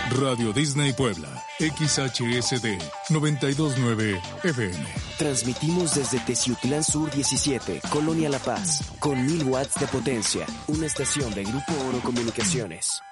Radio Disney Puebla, XHSD 929 FM. Transmitimos desde Teciutlán Sur 17, Colonia La Paz, con 1000 watts de potencia. Una estación de Grupo Oro Comunicaciones.